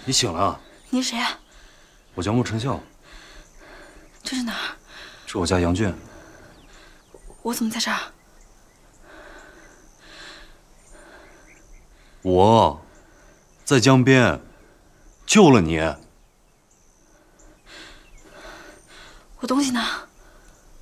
你醒了？ 你是谁啊？ 我叫莫成孝。 这是哪儿？ 是我家羊圈。 我怎么在这儿？ 我在江边救了你。 我东西呢？